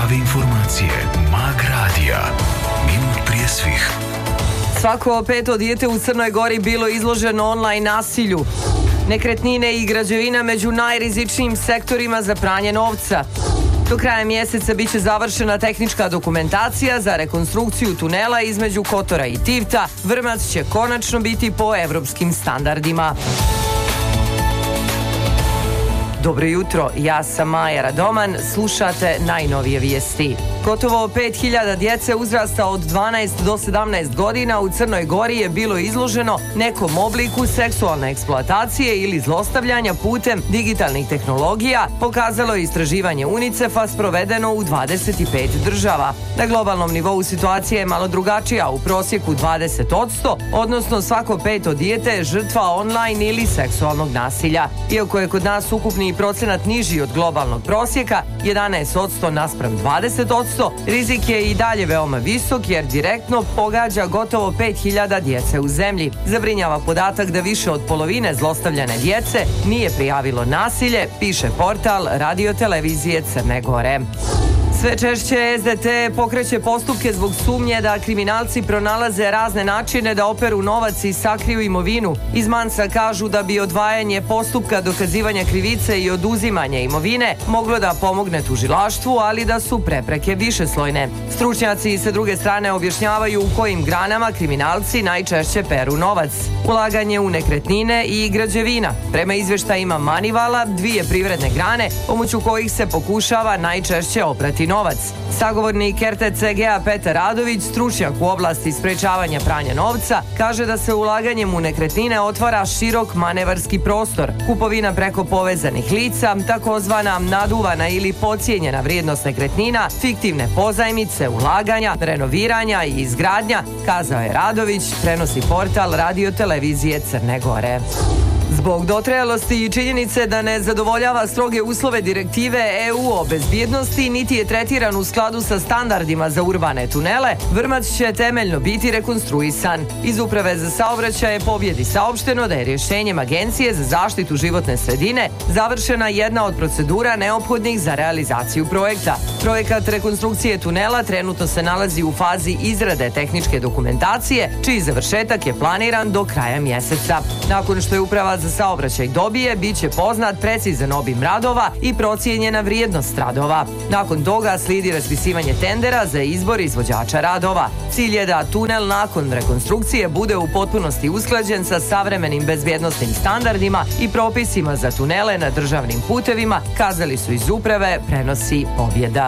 Prave informacije. Mag radija. Minut prije svih. Svako peto dijete u Crnoj Gori bilo izloženo online nasilju. Nekretnine i građevina među najrizičnijim sektorima za pranje novca. Do kraja mjeseca biće završena tehnička dokumentacija za rekonstrukciju tunela između Kotora i Tivta. Vrmac će konačno biti po evropskim standardima. Dobro jutro, ja sam Maja Radoman, slušate najnovije vijesti. Gotovo 5000 djece uzrasta od 12 do 17 godina u Crnoj Gori je bilo izloženo nekom obliku seksualne eksploatacije ili zlostavljanja putem digitalnih tehnologija, pokazalo je istraživanje UNICEF-a sprovedeno u 25 država. Na globalnom nivou situacija je malo drugačija, u prosjeku 20%, odnosno svako peto dijete je žrtva online ili seksualnog nasilja. Iako je kod nas ukupni procenat niži od globalnog prosjeka, 11% naspram 20%, rizik je i dalje veoma visok jer direktno pogađa gotovo 5000 djece u zemlji. Zabrinjava podatak da više od polovine zlostavljane djece nije prijavilo nasilje, piše portal Radio-televizije Crne Gore. Sve češće SDT pokreće postupke zbog sumnje da kriminalci pronalaze razne načine da operu novac i sakriju imovinu. Iz Mansa kažu da bi odvajanje postupka dokazivanja krivice i oduzimanje imovine moglo da pomogne tužilaštvu, ali da su prepreke višeslojne. Stručnjaci sa druge strane objašnjavaju u kojim granama kriminalci najčešće peru novac. Ulaganje u nekretnine i građevina. Prema izveštajima Manivala, dvije privredne grane pomoću kojih se pokušava najčešće oprati novac. Sagovornik RTCG-a Petar Radović, stručnjak u oblasti sprečavanja pranja novca, kaže da se ulaganjem u nekretnine otvara širok manevarski prostor. Kupovina preko povezanih lica, takozvana naduvana ili podcijenjena vrijednost nekretnina, fiktivne pozajmice, ulaganja, renoviranja i izgradnja, kazao je Radović, prenosi portal Radio-televizije Crne Gore. Zbog dotrajalosti i činjenice da ne zadovoljava stroge uslove direktive EU o bezbjednosti, niti je tretiran u skladu sa standardima za urbane tunele, Vrmac će temeljno biti rekonstruisan. Iz Uprave za saobraćaje Pobjedi saopšteno da je rješenjem Agencije za zaštitu životne sredine završena jedna od procedura neophodnih za realizaciju projekta. Projekat rekonstrukcije tunela trenutno se nalazi u fazi izrade tehničke dokumentacije, čiji završetak je planiran do kraja mjeseca. Nakon što je Uprava za saobraćaj dobije, bit će poznat precizan obim radova i procijenjena vrijednost radova. Nakon toga slijedi raspisivanje tendera za izbor izvođača radova. Cilj je da tunel nakon rekonstrukcije bude u potpunosti usklađen sa savremenim bezbjednosnim standardima i propisima za tunele na državnim putevima, kazali su iz Uprave, prenosi Pobjeda.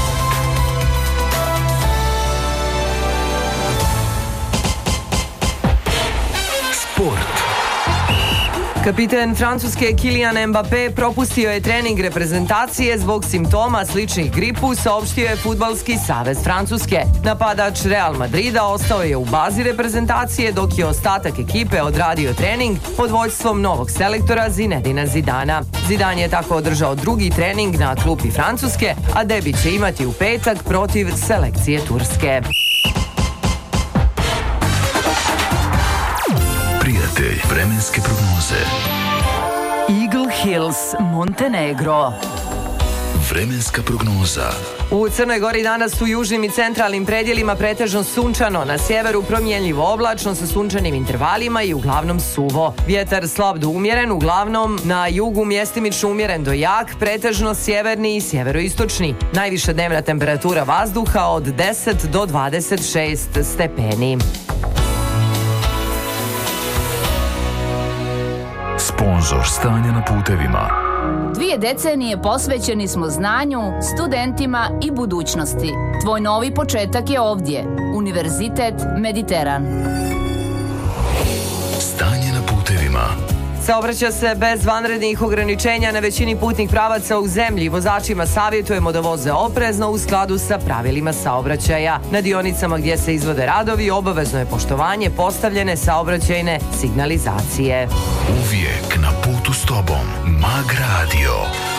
Sport. Kapiten Francuske Kylian Mbappé propustio je trening reprezentacije zbog simptoma sličnih gripu, saopštio je Fudbalski savez Francuske. Napadač Real Madrida ostao je u bazi reprezentacije dok je ostatak ekipe odradio trening pod vođstvom novog selektora Zinedina Zidana. Zidan je tako održao drugi trening na klupi Francuske, a debi će imati u petak protiv selekcije Turske. Prijatelj vremenske prognoze. Eagle Hills, Montenegro. Vremenska prognoza. U Crnoj Gori danas u južnim i centralnim predjelima pretežno sunčano, na sjeveru promjenljivo oblačno sa sunčanim intervalima i uglavnom suvo. Vjetar slab do umjeren, uglavnom na jugu mjestimično umjeren do jak, pretežno sjeverni i sjeveroistočni. Najviša dnevna temperatura vazduha od 10 do 26 stepeni. Sponzor stanja na putevima. 2 decenije posvećeni smo znanju, studentima i budućnosti. Tvoj novi početak je ovdje. Univerzitet Mediteran. Stanje na putevima. Saobraća se bez vanrednih ograničenja na većini putnih pravaca u zemlji. Vozačima savjetujemo da voze oprezno u skladu sa pravilima saobraćaja. Na dionicama gdje se izvode radovi obavezno je poštovanje postavljene saobraćajne signalizacije. Uvijek na putu s tobom. Mag radio.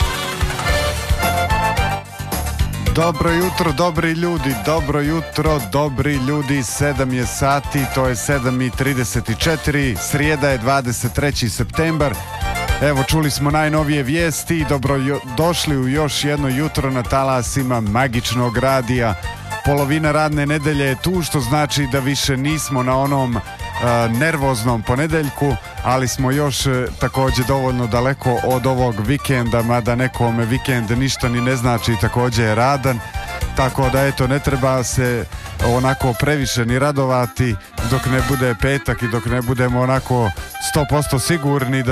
Dobro jutro, dobri ljudi, dobro jutro, dobri ljudi, 7 je sati, to je 7:34, srijeda je 23. septembar Evo, čuli smo najnovije vijesti, došli u još jedno jutro na talasima magičnog radija. Polovina radne nedelje je tu, što znači da više nismo na onom nervoznom ponedeljku, ali smo još također dovoljno daleko od ovog vikenda, mada nekome vikend ništa ni ne znači, također je radan. Tako da eto, ne treba se onako previše ni radovati dok ne bude petak i dok ne budemo onako 100% sigurni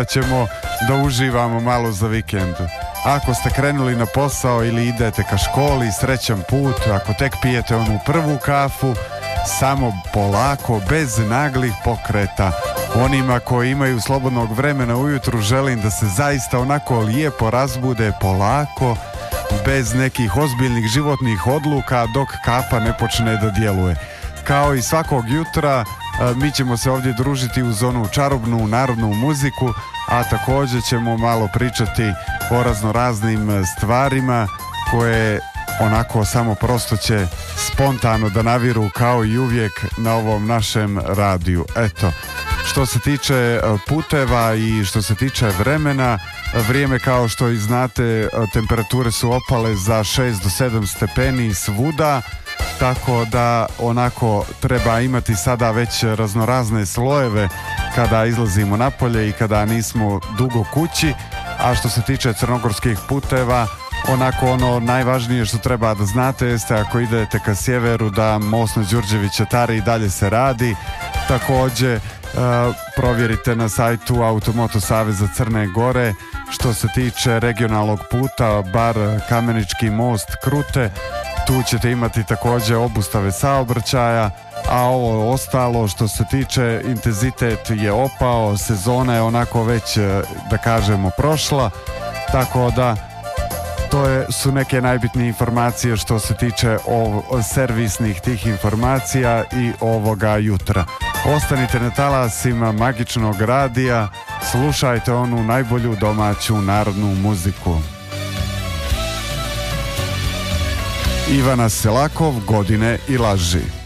da uživamo malo za vikend. Ako ste krenuli na posao ili idete ka školi, srećan put. Ako tek pijete onu prvu kafu, samo polako, bez naglih pokreta. Onima koji imaju slobodnog vremena ujutru želim da se zaista onako lijepo razbude polako, bez nekih ozbiljnih životnih odluka dok kafa ne počne da djeluje. Kao i svakog jutra, mi ćemo se ovdje družiti uz onu čarobnu narodnu muziku, a također ćemo malo pričati o raznoraznim stvarima koje onako samo prosto će spontano da naviru kao i uvijek na ovom našem radiju. Eto, što se tiče puteva i što se tiče vremena, vrijeme kao što i znate, temperature su opale za 6 do 7 stepeni svuda, tako da onako treba imati sada već raznorazne slojeve kada izlazimo napolje i kada nismo dugo kući. A što se tiče crnogorskih puteva, onako ono najvažnije što treba da znate jeste ako idete ka sjeveru da most na Đurđevića Tari i dalje se radi. Također provjerite na sajtu Automoto Saveza Crne Gore. Što se tiče regionalnog puta, bar Kamenički most Krute, tu ćete imati također obustave saobraćaja, a ovo ostalo što se tiče, intenzitet je opao, sezona je onako već, da kažemo, prošla, tako da su neke najbitnije informacije što se tiče servisnih tih informacija i ovoga jutra. Ostanite na talasima magičnog radija, slušajte onu najbolju domaću narodnu muziku. Ivana Selakov, Godine i laži.